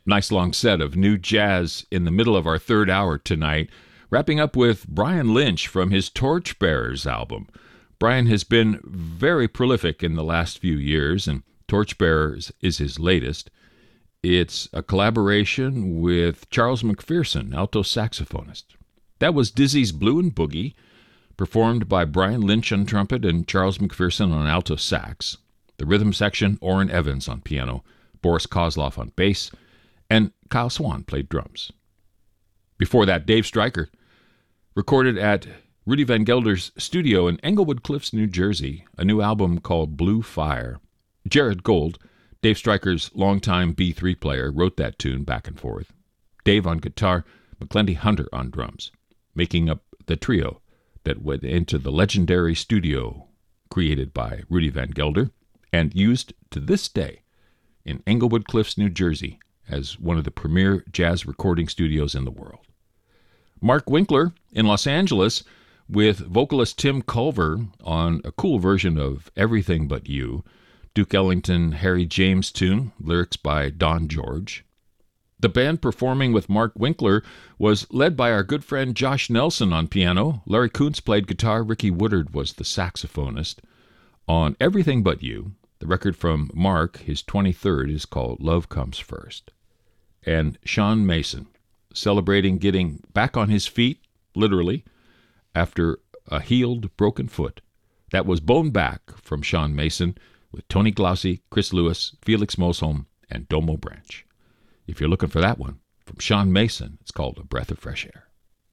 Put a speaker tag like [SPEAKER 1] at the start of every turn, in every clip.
[SPEAKER 1] Nice long set of new jazz in the middle of our third hour tonight, wrapping up with Brian Lynch from his Torchbearers album. Brian has been very prolific in the last few years, and Torchbearers is his latest. It's a collaboration with Charles McPherson, alto saxophonist. That was Dizzy's Blue and Boogie, performed by Brian Lynch on trumpet and Charles McPherson on alto sax. The rhythm section, Orrin Evans on piano, Boris Kozlov on bass, and Kyle Swan played drums. Before that, Dave Stryker recorded at Rudy Van Gelder's studio in Englewood Cliffs, New Jersey, a new album called Blue Fire. Jared Gold, Dave Stryker's longtime B3 player, wrote that tune back and forth. Dave on guitar, McClendy Hunter on drums, making up the trio that went into the legendary studio created by Rudy Van Gelder and used to this day in Englewood Cliffs, New Jersey, as one of the premier jazz recording studios in the world. Mark Winkler in Los Angeles with vocalist Tim Culver on a cool version of Everything But You, Duke Ellington, Harry James tune, lyrics by Don George. The band performing with Mark Winkler was led by our good friend Josh Nelson on piano. Larry Kuntz played guitar. Ricky Woodard was the saxophonist. On Everything But You, the record from Mark, his 23rd, is called Love Comes First. And Sean Mason, celebrating getting back on his feet, literally, after a healed, broken foot. That was Bone Back from Sean Mason with Tony Glaucy, Chris Lewis, Felix Mosholm, and Domo Branch. If you're looking for that one, from Sean Mason, it's called A Breath of Fresh Air.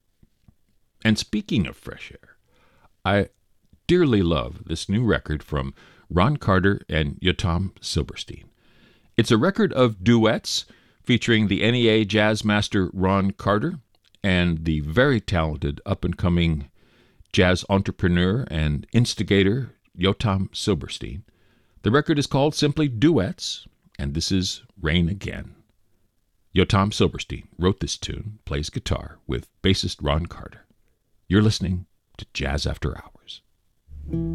[SPEAKER 1] And speaking of fresh air, I dearly love this new record from Ron Carter and Yotam Silberstein. It's a record of duets featuring the NEA jazz master Ron Carter and the very talented up-and-coming jazz entrepreneur and instigator Yotam Silberstein. The record is called simply Duets, and this is Rain Again. Yotam Silberstein wrote this tune, plays guitar with bassist Ron Carter. You're listening to Jazz After Hours.